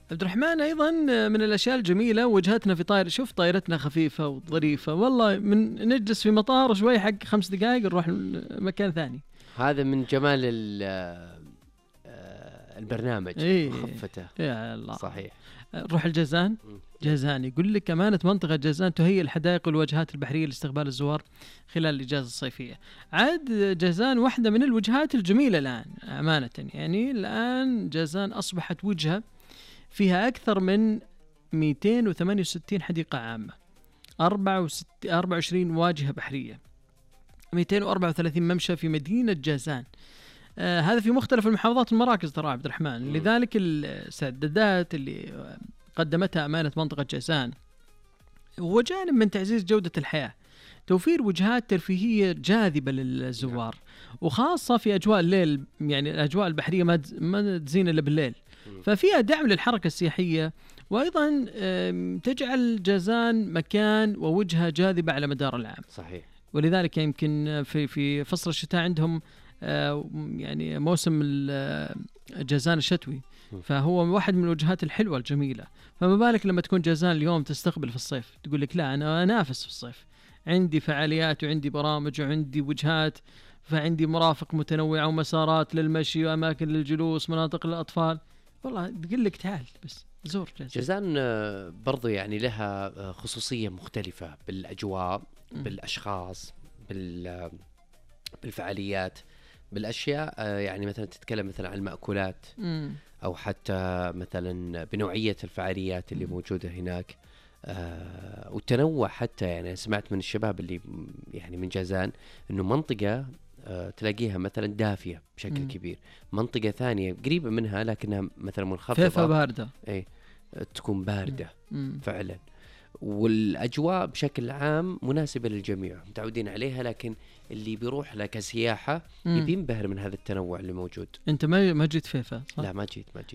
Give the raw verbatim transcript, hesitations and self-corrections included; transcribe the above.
عبد الرحمن أيضا من الأشياء الجميلة وجهتنا في طائرة، شوف طائرتنا خفيفة وظريفة والله، من نجلس في مطار شوي حق خمس دقائق نروح مكان ثاني. هذا من جمال البرنامج. إيه خفته يا الله. صحيح. نروح الجازان. جازان يقول لك أمانة منطقة جازان تهيئ الحدائق والواجهات البحرية لاستقبال الزوار خلال الإجازة الصيفية. عاد جازان واحدة من الوجهات الجميلة الآن أمانة، يعني الآن جازان أصبحت وجهة فيها أكثر من مئتين وثمانية وستين حديقة عامة، أربعة وعشرين واجهة بحرية، مئتين وأربعة وثلاثين ممشى في مدينة جازان. آه هذا في مختلف المحافظات والمراكز ترى عبد الرحمن. م. لذلك السدادات اللي قدمتها أمانة منطقة جازان هو جانب من تعزيز جودة الحياة، توفير وجهات ترفيهية جاذبة للزوار، وخاصة في أجواء الليل، يعني الأجواء البحرية ما ما تزين إلا بالليل، ففيها دعم للحركة السياحية، وأيضا تجعل جازان مكان ووجهة جاذبة على مدار العام. صحيح. ولذلك يمكن في في فصل الشتاء عندهم يعني موسم الجازان الشتوي، فهو واحد من الوجهات الحلوة الجميلة. فما بالك لما تكون جازان اليوم تستقبل في الصيف، تقول لك لا أنا أنافس في الصيف، عندي فعاليات وعندي برامج وعندي وجهات، فعندي مرافق متنوعة ومسارات للمشي وأماكن للجلوس، مناطق للأطفال. والله تقول لك تعال بس زور جازان. جازان برضو يعني لها خصوصية مختلفة بالأجواء، م. بالأشخاص، بال بالفعاليات، بالأشياء. يعني مثلا تتكلم مثلا عن المأكولات، م. أو حتى مثلا بنوعية الفعاليات اللي م. موجودة هناك، آه والتنوع. حتى يعني سمعت من الشباب اللي يعني من جازان إنه منطقة آه تلاقيها مثلا دافية بشكل م. كبير، منطقة ثانية قريبة منها لكنها مثلا منخفضة، فيفا باردة، اي تكون باردة م. فعلا. والأجواء بشكل عام مناسبة للجميع، متعودين عليها، لكن اللي بيروح لها كسياحة يبي ينبهر من هذا التنوع اللي موجود. انت ما ما جيت فيفا صح؟ لا ما جيت ما جيت